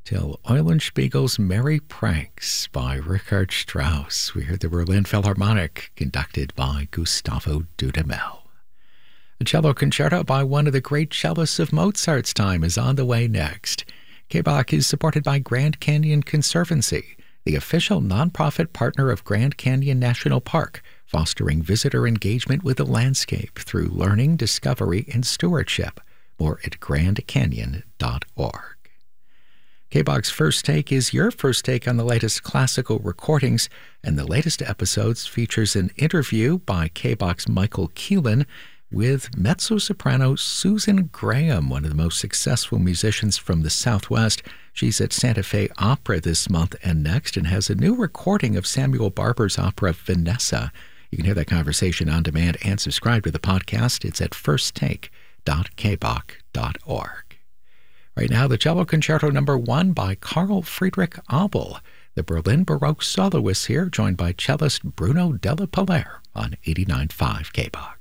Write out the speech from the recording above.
till Eulenspiegel's Merry Pranks by Richard Strauss. We heard the Berlin Philharmonic, conducted by Gustavo Dudamel. A cello concerto by one of the great cellists of Mozart's time is on the way next. KBach is supported by Grand Canyon Conservancy, the official nonprofit partner of Grand Canyon National Park, fostering visitor engagement with the landscape through learning, discovery, and stewardship. More at grandcanyon.org. KBach's First Take is your first take on the latest classical recordings, and the latest episodes features an interview by KBach's Michael Keelan with mezzo-soprano Susan Graham, one of the most successful musicians from the Southwest. She's at Santa Fe Opera this month and next and has a new recording of Samuel Barber's opera Vanessa. You can hear that conversation on demand and subscribe to the podcast. It's at firsttake.kbach.org. Right now, the Cello Concerto No. 1 by Carl Friedrich Abel. The Berlin Baroque soloists here, joined by cellist Bruno Della Palère on 89.5 KBach.